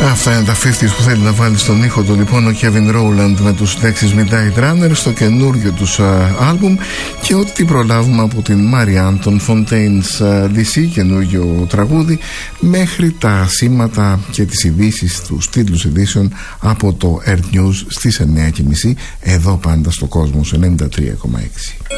Αυτά είναι τα 50's που θέλει να βάλει στον ήχο του λοιπόν ο Kevin Rowland με τους Texas Midnight Runners στο καινούριο τους άλμπουμ, και ό,τι προλάβουμε από την Mary Anton Fontaine's DC καινούριο τραγούδι μέχρι τα σήματα και τις ειδήσεις, τους τίτλους ειδήσεων από το Earth News στις 9:30 εδώ πάντα στο Κόσμος 93,6.